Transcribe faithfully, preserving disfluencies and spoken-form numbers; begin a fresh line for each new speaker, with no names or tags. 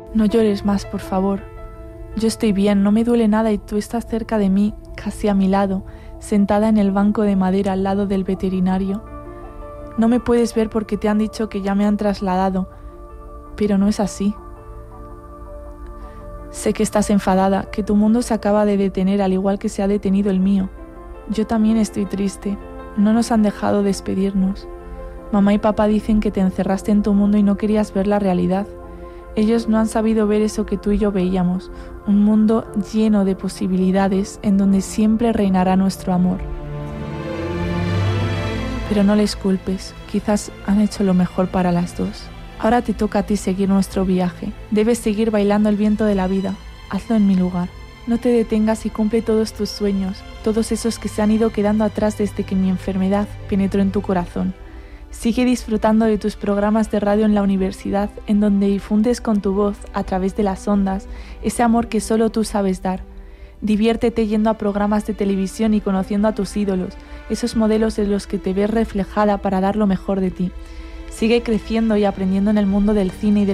No llores más, por favor. Yo estoy bien, no me duele nada y tú estás cerca de mí, casi a mi lado, sentada en el banco de madera al lado del veterinario. No me puedes ver porque te han dicho que ya me han trasladado, pero no es así. Sé que estás enfadada, que tu mundo se acaba de detener al igual que se ha detenido el mío. Yo también estoy triste. No nos han dejado despedirnos. Mamá y papá dicen que te encerraste en tu mundo y no querías ver la realidad. Ellos no han sabido ver eso que tú y yo veíamos, un mundo lleno de posibilidades en donde siempre reinará nuestro amor. Pero no les culpes, quizás han hecho lo mejor para las dos. Ahora te toca a ti seguir nuestro viaje. Debes seguir bailando el viento de la vida. Hazlo en mi lugar. No te detengas y cumple todos tus sueños, todos esos que se han ido quedando atrás desde que mi enfermedad penetró en tu corazón. Sigue disfrutando de tus programas de radio en la universidad, en donde difundes con tu voz, a través de las ondas, ese amor que solo tú sabes dar. Diviértete yendo a programas de televisión y conociendo a tus ídolos, esos modelos en los que te ves reflejada para dar lo mejor de ti. Sigue creciendo y aprendiendo en el mundo del cine y de